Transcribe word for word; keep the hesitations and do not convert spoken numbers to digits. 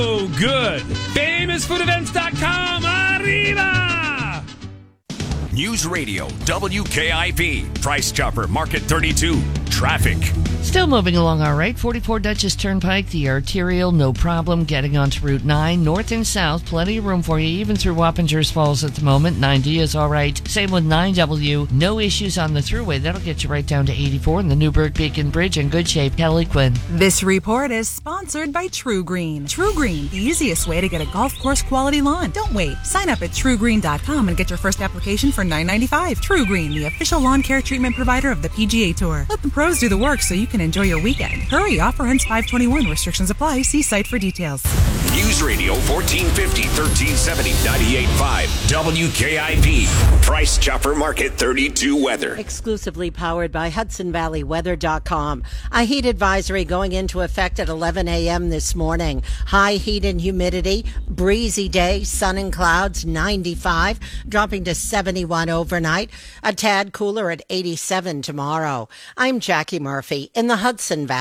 Oh, good. famous food events dot com. Arriba! News Radio, W K I V, Price Chopper, Market thirty-two, traffic. Still moving along all right. forty-four Dutchess Turnpike, the arterial, no problem. Getting onto Route nine, north and south, plenty of room for you, even through Wappingers Falls at the moment. nine D is all right. Same with nine W. No issues on the thruway. That'll get you right down to eighty-four. And the Newburgh Beacon Bridge in good shape. Kelly Quinn. This report is sponsored by True Green. True Green, the easiest way to get a golf course quality lawn. Don't wait. Sign up at true green dot com and get your first application for nine ninety-five. True Green, the official lawn care treatment provider of the P G A Tour. Let the pros do the work so you can enjoy your weekend. Hurry, offer ends five twenty-one. Restrictions apply. See site for details. News Radio fourteen fifty, thirteen seventy, ninety-eight point five, W K I V, Price Chopper Market thirty-two weather. Exclusively powered by Hudson Valley Weather dot com. A heat advisory going into effect at eleven a.m. this morning. High heat and humidity, breezy day, sun and clouds, ninety-five, dropping to seventy-one overnight. A tad cooler at eighty-seven tomorrow. I'm Jackie Murphy in the Hudson Valley.